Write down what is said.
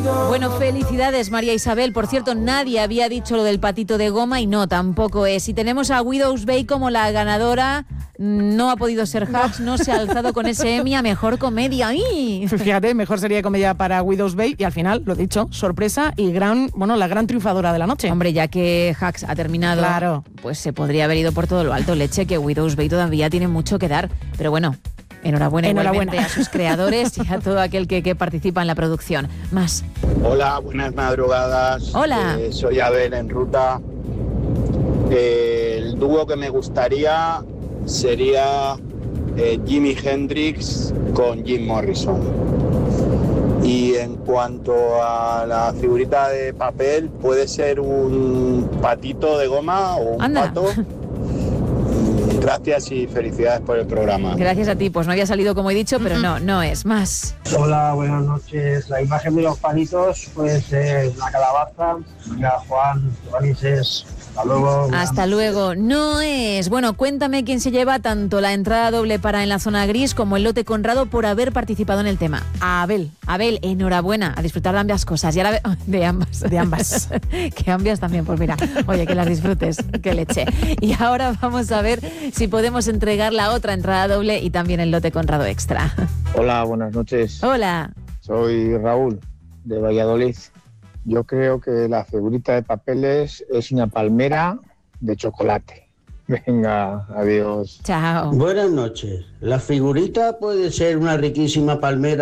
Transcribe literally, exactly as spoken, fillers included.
Bueno, felicidades María Isabel. Por cierto, nadie había dicho lo del patito de goma y no, tampoco es. Y tenemos a Widow's Bay como la ganadora. No ha podido ser Hacks, no se ha alzado con ese Emmy a Mejor Comedia. ¡Ay! Fíjate, mejor sería comedia para Widow's Bay y al final, lo dicho, sorpresa y gran, bueno, la gran triunfadora de la noche. Hombre, ya que Hacks ha terminado, claro, pues se podría haber ido por todo lo alto. Leche, que Widow's Bay todavía tiene mucho que dar. Pero bueno, enhorabuena, enhorabuena. igualmente a sus creadores y a todo aquel que, que participa en la producción. Más. Hola, buenas madrugadas. Hola. Eh, soy Abel en ruta. Eh, el dúo que me gustaría sería eh, Jimi Hendrix con Jim Morrison. Y en cuanto a la figurita de papel, puede ser un patito de goma o un Anda. pato. Gracias y felicidades por el programa. Gracias a ti. Pues no había salido como he dicho, pero no, no es. Más. Hola, buenas noches. La imagen de los palitos puede ser la calabaza. Venga, Juan, Juanises. Hasta luego. Hasta luego. No es. Bueno, cuéntame quién se lleva tanto la entrada doble para En la Zona Gris como el lote Conrado por haber participado en el tema. A Abel. Abel, enhorabuena. A disfrutar de ambas cosas. Y ahora de ambas. De ambas. Que ambas también, pues mira. Oye, que las disfrutes. Que leche. Y ahora vamos a ver si podemos entregar la otra entrada doble y también el lote Conrado extra. Hola, buenas noches. Hola. Soy Raúl, de Valladolid. Yo creo que la figurita de papeles es una palmera de chocolate. Venga, adiós. Chao. Buenas noches. La figurita puede ser una riquísima palmera